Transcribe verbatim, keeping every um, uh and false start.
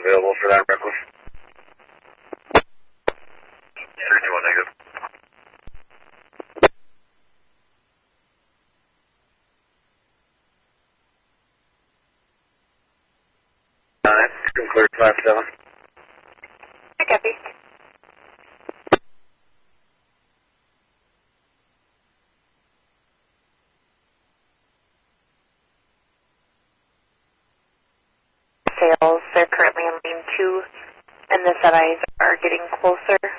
available for that reckless. three two one negative. Nine, clear five seven. I copy. Sales, they're currently in lane two, and the semis are getting closer.